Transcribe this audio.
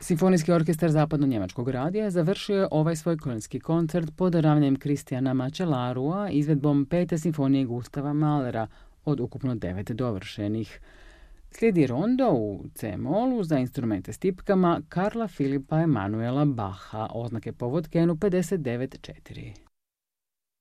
Simfonijski orkestar Zapadno-njemačkog radija završio je ovaj svoj konjski koncert pod ravnjem Kristijana Mačelarua izvedbom pete simfonije Gustava Mahlera od ukupno 9 dovršenih. Slijedi rondo u C-molu za instrumente s tipkama Karla Filipa Emanuela Bacha, oznake povod Kenu 59.4.